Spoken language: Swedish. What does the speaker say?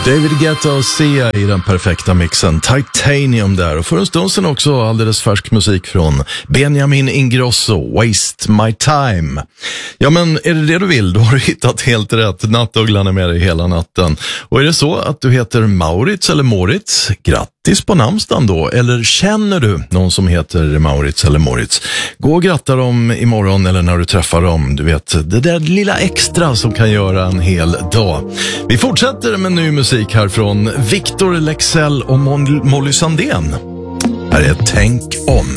David Guetta och Sia i den perfekta mixen. Titanium där. Och för en stund sedan också alldeles färsk musik från Benjamin Ingrosso, Waste My Time. Ja, men är det du vill? Då har du hittat helt rätt. Nattugglan är med dig hela natten. Och är det så att du heter Maurits eller Moritz? Grattis på namnsdagen då. Eller känner du någon som heter Maurits eller Moritz? Gå och gratta dem imorgon eller när du träffar dem. Du vet, det där lilla extra som kan göra en hel dag. Vi fortsätter med ny musik här från Victor Lexell och Molly Sandén. Här är Tänk om.